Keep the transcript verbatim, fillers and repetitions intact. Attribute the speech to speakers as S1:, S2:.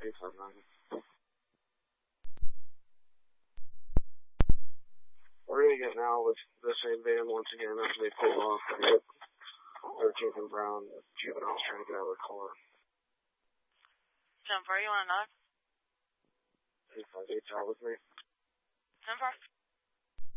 S1: eight five nine. We're going to get now with the same van once again after they pulled off. thirteenth and Brown, juveniles trying to get out of the car.
S2: ten four, you want to knock?
S1: eight five eight, out with me.
S2: ten four.